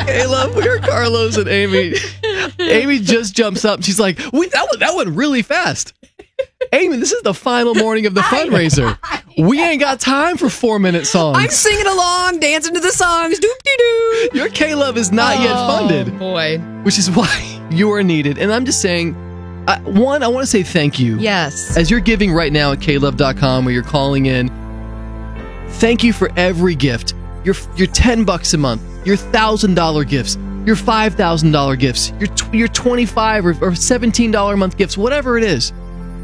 Caleb, we are Carlos and Amy. Amy just jumps up. She's like, wait, that went really fast. Amy, this is the final morning of the fundraiser. We ain't got time for 4-minute songs. I'm singing along, dancing to the songs. Doop-de-doo. Your K-Love is not yet funded. Boy. Which is why you are needed. And I'm just saying, one, I want to say thank you. Yes. As you're giving right now at klove.com, where you're calling in, thank you for every gift. Your $10 a month, your $1,000 gifts, your $5,000 gifts, your $25 or $17 a month gifts, whatever it is.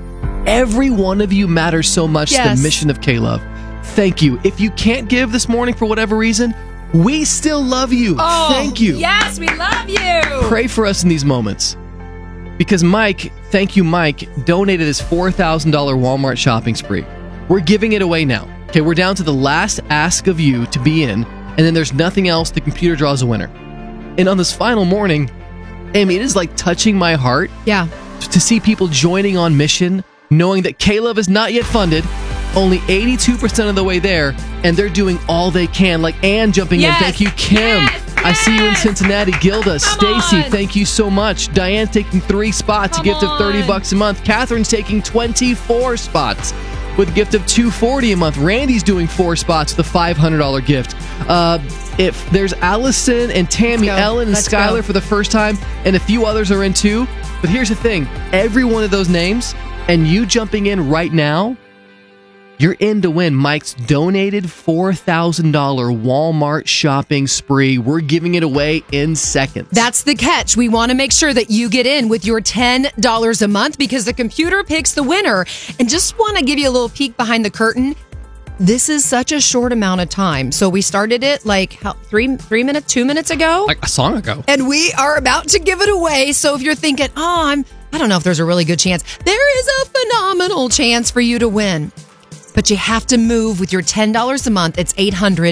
Every one of you matters so much to the mission of K-Love. Thank you. If you can't give this morning for whatever reason, we still love you. Thank you. Yes, we love you. Pray for us in these moments. Because Mike, thank you, Mike, donated his $4,000 Walmart shopping spree. We're giving it away now. Okay, we're down to the last ask of you to be in, and then there's nothing else. The computer draws a winner. And on this final morning, Amy, it is like touching my heart to see people joining on mission, knowing that K-Love is not yet funded, only 82% of the way there, and they're doing all they can. Like Ann jumping in. Thank you, Kim. I see you in Cincinnati. Gilda, Stacy, thank you so much. Diane taking 3 spots, a gift of $30 a month. Catherine's taking 24 spots with a gift of $240 a month. Randy's doing 4 spots with a $500 gift. If there's Allison and Tammy, Ellen and Skylar for the first time, and a few others are in too. But here's the thing. Every one of those names, and you jumping in right now, you're in to win Mike's donated $4,000 Walmart shopping spree. We're giving it away in seconds. That's the catch. We want to make sure that you get in with your $10 a month because the computer picks the winner. And just want to give you a little peek behind the curtain. This is such a short amount of time. So we started it like 2 minutes ago? Like a song ago. And we are about to give it away. So if you're thinking, I don't know if there's a really good chance. There is a phenomenal chance for you to win. But you have to move with your $10 a month. It's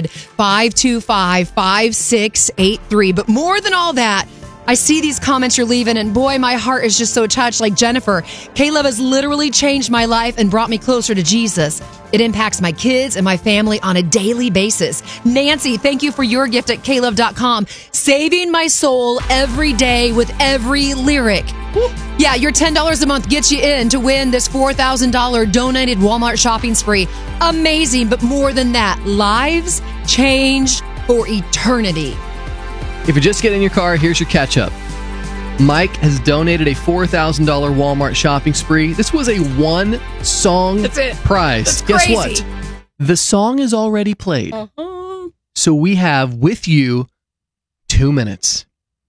800-525-5683. But more than all that, I see these comments you're leaving, and boy, my heart is just so touched. Like Jennifer, K-Love has literally changed my life and brought me closer to Jesus. It impacts my kids and my family on a daily basis. Nancy, thank you for your gift at klove.com. Saving my soul every day with every lyric. Yeah, your $10 a month gets you in to win this $4,000 donated Walmart shopping spree. Amazing, but more than that, lives changed for eternity. If you're just getting in your car, here's your catch-up. Mike has donated a $4,000 Walmart shopping spree. This was a one-song prize. Guess what? The song is already played. So we have, with you, 2 minutes.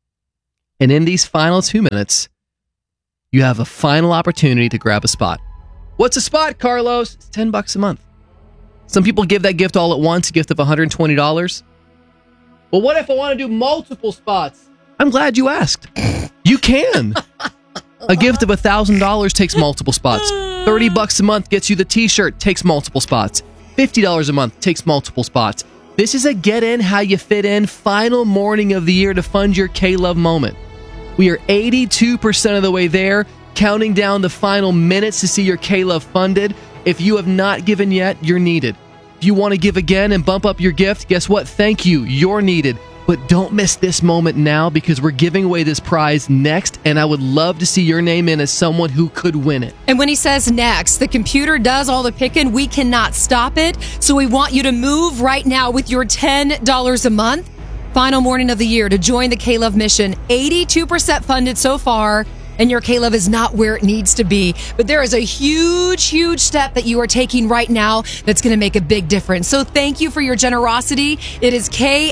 And in these final 2 minutes, you have a final opportunity to grab a spot. What's a spot, Carlos? It's $10 a month. Some people give that gift all at once, a gift of $120. Well, what if I want to do multiple spots? I'm glad you asked. You can. A gift of $1,000 takes multiple spots. $30 a month gets you the t-shirt, takes multiple spots. $50 a month takes multiple spots. This is a get in how you fit in final morning of the year to fund your K-Love moment. We are 82% of the way there, counting down the final minutes to see your K-Love funded. If you have not given yet, you're needed. If you want to give again and bump up your gift, guess what? Thank you. You're needed. But don't miss this moment now because we're giving away this prize next, and I would love to see your name in as someone who could win it. And when he says next, the computer does all the picking. We cannot stop it. So we want you to move right now with your $10 a month. Final morning of the year to join the K-Love mission. 82% funded so far, and your K-Love is not where it needs to be. But there is a huge, huge step that you are taking right now that's going to make a big difference. So thank you for your generosity. It is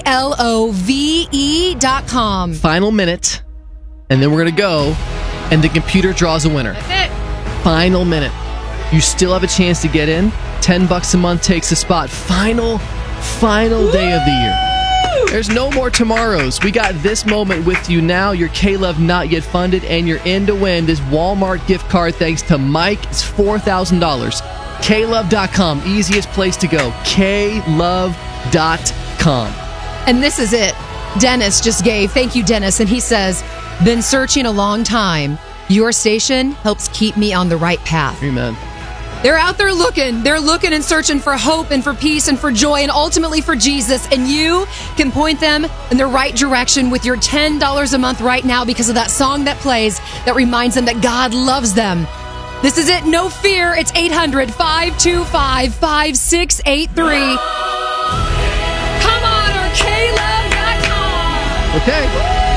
KLOVE.com. Final minute, and then we're going to go, and the computer draws a winner. That's it. Final minute. You still have a chance to get in. $10 a month takes a spot. Final day of the year. There's no more tomorrows. We got this moment with you now. Your K-Love not yet funded, and you're in to win this Walmart gift card thanks to Mike. It's $4,000. KLove.com. Easiest place to go. KLove.com. And this is it. Dennis just gave. Thank you, Dennis. And he says, been searching a long time. Your station helps keep me on the right path. Amen. They're out there looking. They're looking and searching for hope and for peace and for joy and ultimately for Jesus. And you can point them in the right direction with your $10 a month right now because of that song that plays that reminds them that God loves them. This is it. No fear. It's 800-525-5683. Come on, or KLove.com. Okay.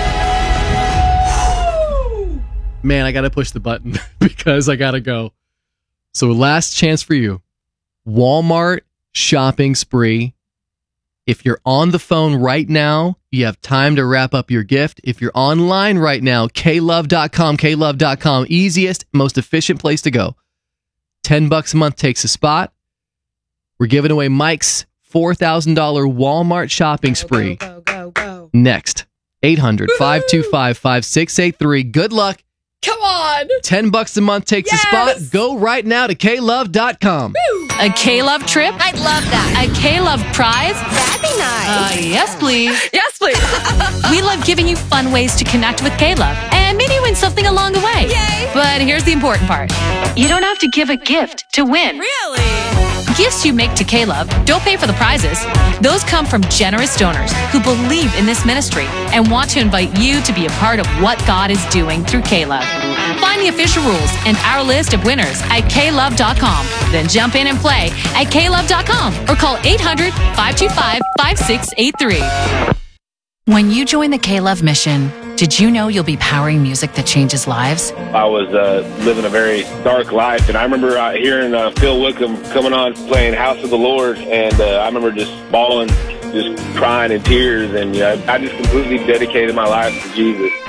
Man, I got to push the button because I got to go. So last chance for you. Walmart shopping spree. If you're on the phone right now, you have time to wrap up your gift. If you're online right now, klove.com, klove.com, easiest, most efficient place to go. $10 a month takes a spot. We're giving away Mike's $4,000 Walmart shopping spree. Go. Next, 800-525-5683. Good luck. Come on. $10 a month takes a spot. Go right now to klove.com. A K-Love trip? I'd love that. A K-Love prize? That'd be nice. Yes, please. Yes, please. We love giving you fun ways to connect with K-Love and maybe win something along the way. Yay. But here's the important part. You don't have to give a gift to win. Really? Gifts you make to K-Love don't pay for the prizes. Those come from generous donors who believe in this ministry and want to invite you to be a part of what God is doing through K-Love. Find the official rules and our list of winners at klove.com. Then jump in and play at klove.com or call 800-525-5683. When you join the K-Love mission, did you know you'll be powering music that changes lives? I was living a very dark life, and I remember hearing Phil Wickham coming on playing House of the Lord, and I remember just bawling, just crying in tears, and I just completely dedicated my life to Jesus.